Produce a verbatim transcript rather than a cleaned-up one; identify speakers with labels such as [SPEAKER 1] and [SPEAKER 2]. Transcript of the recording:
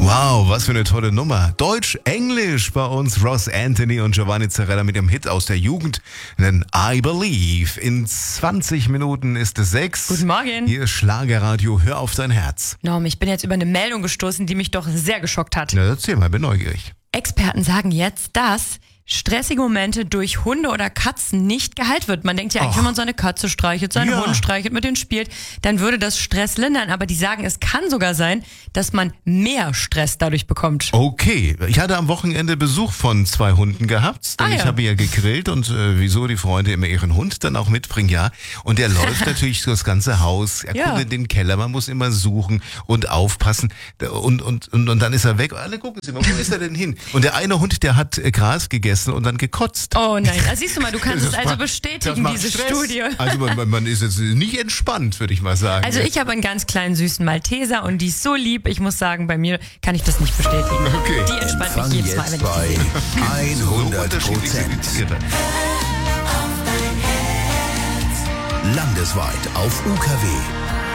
[SPEAKER 1] Wow, was für eine tolle Nummer. Deutsch, Englisch bei uns. Ross Anthony und Giovanni Zarella mit dem Hit aus der Jugend. Denn I Believe. In zwanzig Minuten ist es sechs.
[SPEAKER 2] Guten Morgen.
[SPEAKER 1] Hier ist Schlagerradio. Hör auf dein Herz.
[SPEAKER 2] Norm, ich bin jetzt über eine Meldung gestoßen, die mich doch sehr geschockt hat.
[SPEAKER 1] Na, erzähl mal, bin neugierig.
[SPEAKER 2] Experten sagen jetzt, dass stressige Momente durch Hunde oder Katzen nicht geheilt wird. Man denkt ja eigentlich,
[SPEAKER 1] Och.
[SPEAKER 2] wenn man seine Katze streichelt, seinen
[SPEAKER 1] Ja.
[SPEAKER 2] Hund streichelt, mit denen spielt, dann würde das Stress lindern. Aber die sagen, es kann sogar sein, dass man mehr Stress dadurch bekommt.
[SPEAKER 1] Okay, ich hatte am Wochenende Besuch von zwei Hunden gehabt, denn
[SPEAKER 2] Ah, ja.
[SPEAKER 1] ich habe ja gegrillt und äh, wieso die Freunde immer ihren Hund dann auch mitbringen, ja. Und der läuft natürlich das ganze Haus, er
[SPEAKER 2] Ja.
[SPEAKER 1] guckt in den Keller, man muss immer suchen und aufpassen und, und, und, und dann ist er weg. Alle gucken sich immer, wo ist er denn hin? Und der eine Hund, der hat äh, Gras gegessen und dann gekotzt.
[SPEAKER 2] Oh nein, da siehst du mal, du kannst
[SPEAKER 1] Das
[SPEAKER 2] es also
[SPEAKER 1] macht- das
[SPEAKER 2] bestätigen,
[SPEAKER 1] macht
[SPEAKER 2] diese
[SPEAKER 1] Stress.
[SPEAKER 2] Studie.
[SPEAKER 1] Also man, man- man ist jetzt nicht entspannt, würde ich mal sagen.
[SPEAKER 2] Also ich habe einen ganz kleinen süßen Malteser und die ist so lieb. Ich muss sagen, bei mir kann ich das nicht bestätigen.
[SPEAKER 1] Okay.
[SPEAKER 2] Die entspannt
[SPEAKER 3] Empfang
[SPEAKER 2] mich jedes Mal,
[SPEAKER 3] jetzt
[SPEAKER 2] wenn ich sie
[SPEAKER 3] bei
[SPEAKER 2] sehe.
[SPEAKER 1] So
[SPEAKER 3] hundert
[SPEAKER 1] unterschiedlich sind die
[SPEAKER 3] Prozent.
[SPEAKER 1] Tiere.
[SPEAKER 3] Landesweit auf U K W.